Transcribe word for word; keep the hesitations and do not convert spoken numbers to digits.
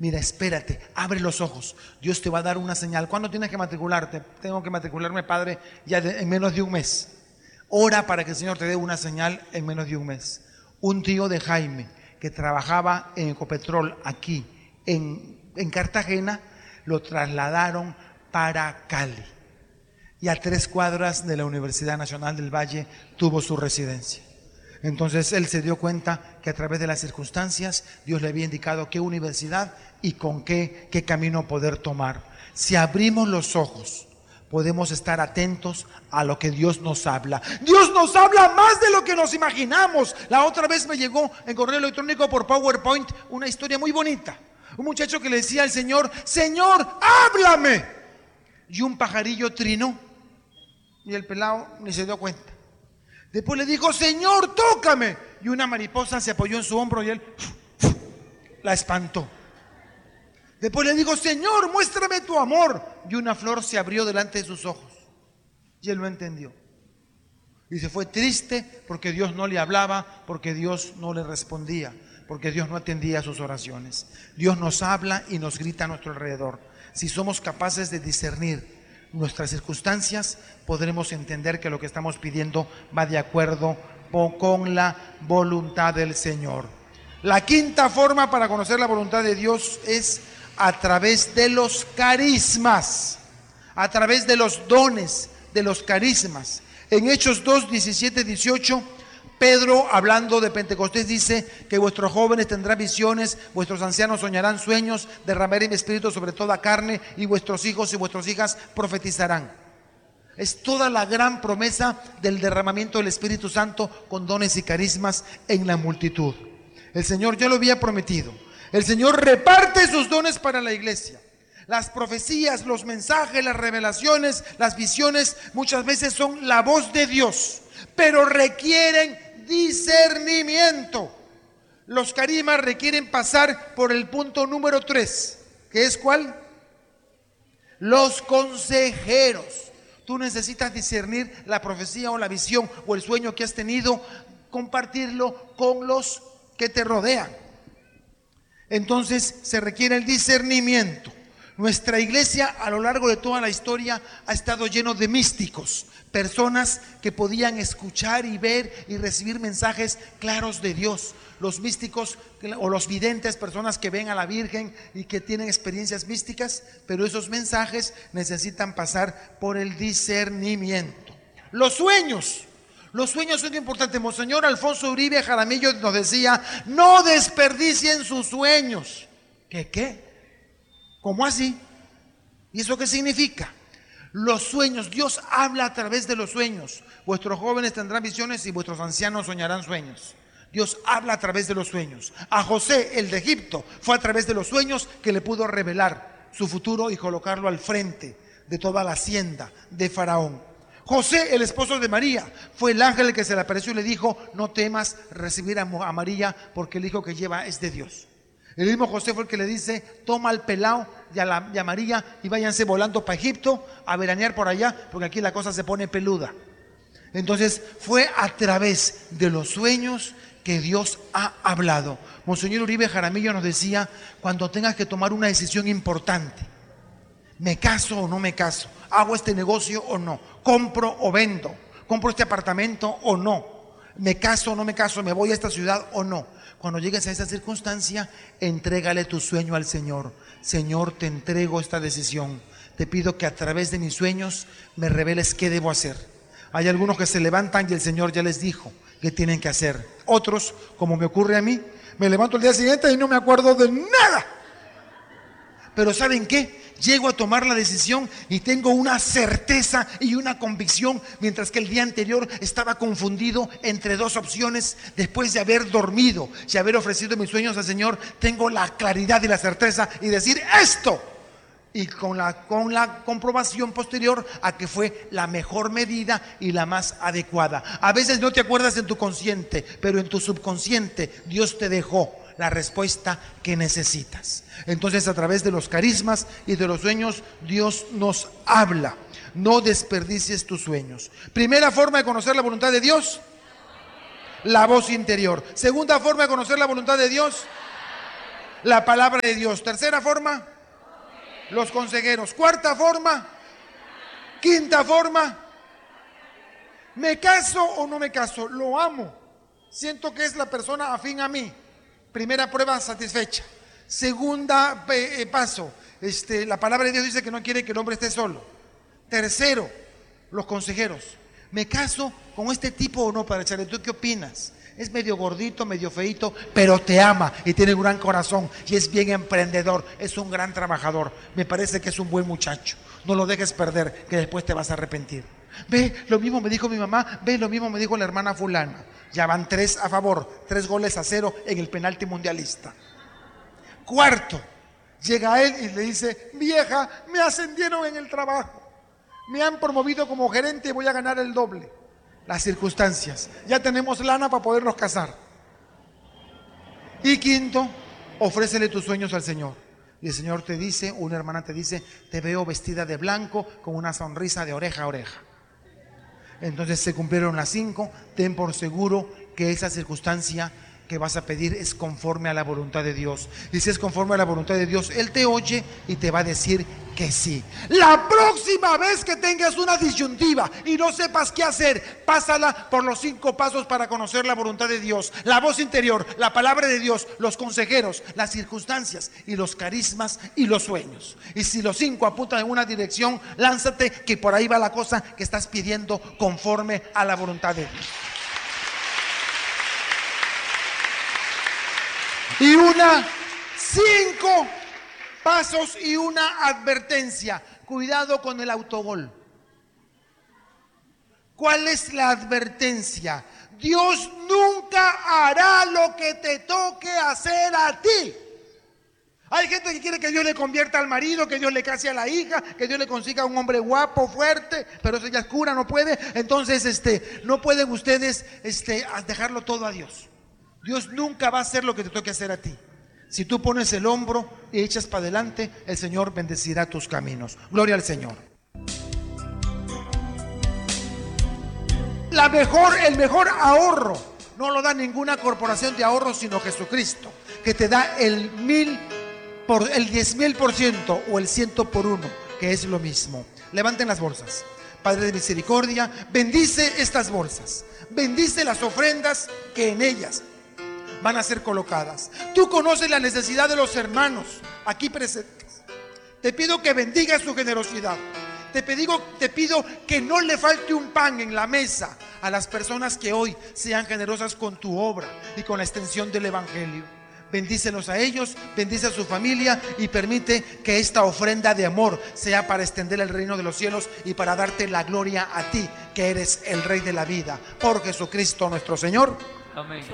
Mira, espérate, abre los ojos. Dios te va a dar una señal. ¿Cuándo tienes que matricularte? Tengo que matricularme, padre, ya de, en menos de un mes. Ora para que el Señor te dé una señal en menos de un mes. Un tío de Jaime que trabajaba en Ecopetrol aquí en, en Cartagena, lo trasladaron para Cali. Y a tres cuadras de la Universidad Nacional del Valle tuvo su residencia. Entonces él se dio cuenta que a través de las circunstancias Dios le había indicado qué universidad y con qué, qué camino poder tomar. Si abrimos los ojos, podemos estar atentos a lo que Dios nos habla. Dios nos habla más de lo que nos imaginamos. La otra vez me llegó en correo electrónico por PowerPoint una historia muy bonita. Un muchacho que le decía al Señor: Señor, háblame. Y un pajarillo trinó y el pelado ni se dio cuenta. Después le dijo: Señor, tócame. Y una mariposa se apoyó en su hombro y él la espantó. Después le dijo: Señor, muéstrame tu amor. Y una flor se abrió delante de sus ojos. Y él lo entendió. Y se fue triste porque Dios no le hablaba, porque Dios no le respondía, porque Dios no atendía a sus oraciones. Dios nos habla y nos grita a nuestro alrededor. Si somos capaces de discernir nuestras circunstancias, podremos entender que lo que estamos pidiendo va de acuerdo con la voluntad del Señor. La quinta forma para conocer la voluntad de Dios es a través de los carismas, a través de los dones, de los carismas. En Hechos dos, diecisiete, dieciocho, Pedro, hablando de Pentecostés, dice que vuestros jóvenes tendrán visiones, vuestros ancianos soñarán sueños, derramaré mi espíritu sobre toda carne, y vuestros hijos y vuestras hijas profetizarán. Es toda la gran promesa del derramamiento del Espíritu Santo con dones y carismas en la multitud. El Señor ya lo había prometido. El Señor reparte sus dones para la iglesia. Las profecías, los mensajes, las revelaciones, las visiones muchas veces son la voz de Dios, pero requieren discernimiento. Los carismas requieren pasar por el punto número tres, que es ¿cuál? Los consejeros. Tú necesitas discernir la profecía o la visión o el sueño que has tenido, compartirlo con los que te rodean. Entonces se requiere el discernimiento. Nuestra iglesia a lo largo de toda la historia ha estado lleno de místicos, personas que podían escuchar y ver y recibir mensajes claros de Dios. Los místicos o los videntes, personas que ven a la Virgen y que tienen experiencias místicas, pero esos mensajes necesitan pasar por el discernimiento. Los sueños. Los sueños son importantes. Monseñor Alfonso Uribe Jaramillo nos decía: no desperdicien sus sueños. ¿Qué qué? ¿Cómo así? ¿Y eso qué significa? Los sueños, Dios habla a través de los sueños. Vuestros jóvenes tendrán visiones y vuestros ancianos soñarán sueños. Dios habla a través de los sueños. A José, el de Egipto, fue a través de los sueños que le pudo revelar su futuro y colocarlo al frente de toda la hacienda de Faraón. José, el esposo de María, fue el ángel que se le apareció y le dijo: no temas recibir a María, porque el hijo que lleva es de Dios. El mismo José fue el que le dice: toma al pelao y a, la, y a María y váyanse volando para Egipto a veranear por allá, porque aquí la cosa se pone peluda. Entonces fue a través de los sueños que Dios ha hablado. Monseñor Uribe Jaramillo nos decía: cuando tengas que tomar una decisión importante, ¿me caso o no me caso? ¿Hago este negocio o no? ¿Compro o vendo? ¿Compro este apartamento o no? ¿Me caso o no me caso? ¿Me voy a esta ciudad o no? Cuando llegues a esa circunstancia, entrégale tu sueño al Señor. Señor, te entrego esta decisión. Te pido que a través de mis sueños me reveles qué debo hacer. Hay algunos que se levantan y el Señor ya les dijo qué tienen que hacer. Otros, como me ocurre a mí, me levanto el día siguiente y no me acuerdo de nada. Pero ¿saben qué? Llego a tomar la decisión y tengo una certeza y una convicción, mientras que el día anterior estaba confundido entre dos opciones. Después de haber dormido y haber ofrecido mis sueños al Señor, tengo la claridad y la certeza y decir esto, y con la, con la comprobación posterior a que fue la mejor medida y la más adecuada. A veces no te acuerdas en tu consciente, pero en tu subconsciente Dios te dejó la respuesta que necesitas. Entonces, a través de los carismas y de los sueños, Dios nos habla. No desperdicies tus sueños. Primera forma de conocer la voluntad de Dios: la voz interior. Segunda forma de conocer la voluntad de Dios: La palabra de Dios. Tercera forma, los consejeros. Cuarta forma, quinta forma, ¿me caso o no me caso? Lo amo. Siento que es la persona afín a mí. Primera prueba satisfecha. Segunda eh, paso, este, la palabra de Dios dice que no quiere que el hombre esté solo. Tercero, los consejeros. ¿Me caso con este tipo o no, Padre Charlie? ¿Tú qué opinas? Es medio gordito, medio feito, pero te ama y tiene un gran corazón y es bien emprendedor, es un gran trabajador. Me parece que es un buen muchacho. No lo dejes perder, que después te vas a arrepentir. Ve, lo mismo me dijo mi mamá, ve, lo mismo me dijo la hermana fulana. Ya van tres a favor, tres goles a cero en el penalti mundialista. Cuarto, llega él y le dice, vieja, me ascendieron en el trabajo. Me han promovido como gerente y voy a ganar el doble. Las circunstancias. Ya tenemos lana para podernos casar. Y quinto, ofrécele tus sueños al Señor. Y el Señor te dice, una hermana te dice, te veo vestida de blanco con una sonrisa de oreja a oreja. Entonces se cumplieron las cinco. Ten por seguro que esa circunstancia que vas a pedir es conforme a la voluntad de Dios. Y si es conforme a la voluntad de Dios, Él te oye y te va a decir que sí. La próxima vez que tengas una disyuntiva y no sepas qué hacer, pásala por los cinco pasos para conocer la voluntad de Dios. La voz interior, la palabra de Dios, los consejeros, las circunstancias y los carismas y los sueños. Y si los cinco apuntan en una dirección, lánzate, que por ahí va la cosa que estás pidiendo conforme a la voluntad de Dios. Y una, cinco pasos y una advertencia. Cuidado con el autogol. ¿Cuál es la advertencia? Dios nunca hará lo que te toque hacer a ti. Hay gente que quiere que Dios le convierta al marido, que Dios le case a la hija, que Dios le consiga un hombre guapo, fuerte, pero eso ya es cura, no puede. Entonces, este, no pueden ustedes este, dejarlo todo a Dios. Dios nunca va a hacer lo que te toque hacer a ti. Si tú pones el hombro y echas para adelante, el Señor bendecirá tus caminos. Gloria al Señor. La mejor, el mejor ahorro no lo da ninguna corporación de ahorro, sino Jesucristo, que te da el mil por el diez mil por ciento o el ciento por uno, que es lo mismo. Levanten las bolsas. Padre de misericordia, bendice estas bolsas, bendice las ofrendas que en ellas van a ser colocadas. Tú conoces la necesidad de los hermanos aquí presentes. Te pido que bendigas su generosidad. Te pido, te pido que no le falte un pan en la mesa a las personas que hoy sean generosas con tu obra y con la extensión del Evangelio. Bendícelos a ellos, bendice a su familia y permite que esta ofrenda de amor sea para extender el reino de los cielos y para darte la gloria a ti, que eres el Rey de la vida. Por Jesucristo nuestro Señor. Amén.